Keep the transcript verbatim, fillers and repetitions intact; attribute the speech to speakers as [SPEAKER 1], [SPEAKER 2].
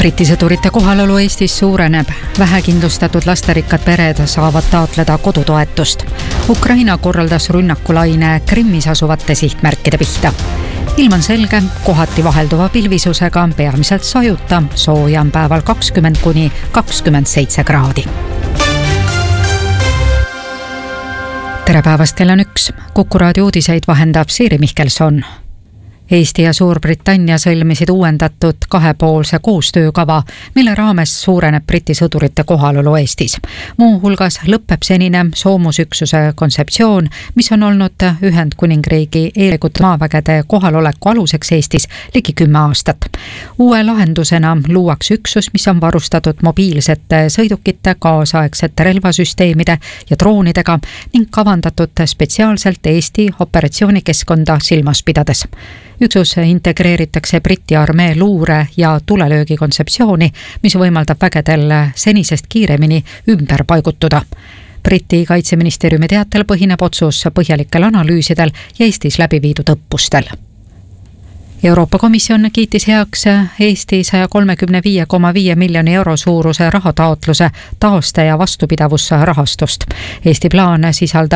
[SPEAKER 1] Briti sõdurite kohalolu Eestis suureneb. Vähekindlustatud lasterikkad pered saavad taotleda kodutoetust. Ukraina korraldas rünnakulaine Krimmis asuvate sihtmärkide pihta. Ilm on selge, kohati vahelduva pilvisusega, peamiselt sajuta, sooja on päeval kakskümmend kuni kakskümmend seitse kraadi. Tere päevast, kell on üks. Kuku raadio uudiseid vahendab Siiri Mihkelson. Eesti ja Suurbritannia sõlmisid uuendatud kahepoolse koostöökava, mille raames suureneb Briti sõdurite kohalolu Eestis. Muu hulgas lõpeb senine soomusüksuse kontseptsioon, mis on olnud Ühendkuningriigi eelikut maavägede kohaloleku aluseks Eestis ligi kümme aastat. Uue lahendusena luuakse üksus, mis on varustatud mobiilsete sõidukite, kaasaegsete relvasüsteemide ja droonidega ning kavandatud spetsiaalselt Eesti operatsioonikeskkonda silmas pidades. Üksus integreeritakse Briti armee luure ja tulelöögi kontseptsiooni, mis võimaldab vägedel senisest kiiremini ümber paigutuda. Briti kaitseministeeriumi teatel põhineb otsus põhjalikel analüüsidel ja Eestis läbi viidud õppustel. Euroopa Komisjon kiitis heaks Eesti saja kolmekümne viie koma viie miljoni euro suuruse rahataotluse taaste- ja vastupidavusrahastust. Eesti plaan sisaldab